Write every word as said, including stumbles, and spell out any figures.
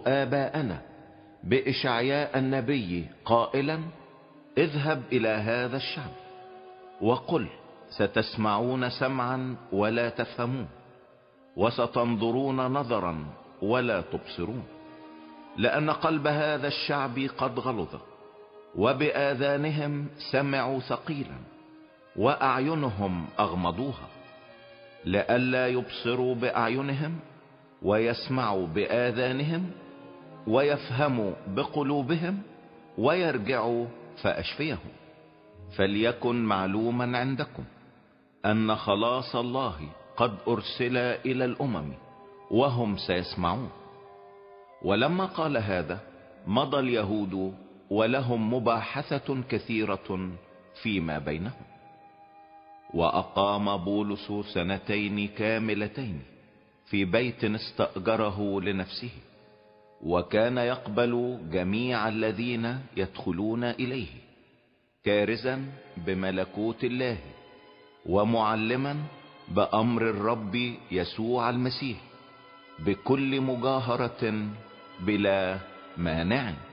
آباءنا بإشعياء النبي قائلا: اذهب إلى هذا الشعب وقل: ستسمعون سمعا ولا تفهمون، وستنظرون نظرا ولا تبصرون، لأن قلب هذا الشعب قد غلظ، وبآذانهم سمعوا ثقيلا، وأعينهم أغمضوها، لئلا يبصروا بأعينهم، ويسمعوا بآذانهم، ويفهموا بقلوبهم، ويرجعوا فأشفيهم. فليكن معلوما عندكم أن خلاص الله قد أرسل إلى الأمم، وهم سيسمعون. ولما قال هذا مضى اليهود ولهم مباحثة كثيرة فيما بينهم. وأقام بولس سنتين كاملتين في بيت استأجره لنفسه، وكان يقبل جميع الذين يدخلون إليه، كارزا بملكوت الله، ومعلما بأمر الرب يسوع المسيح بكل مجاهرة بلا مانع.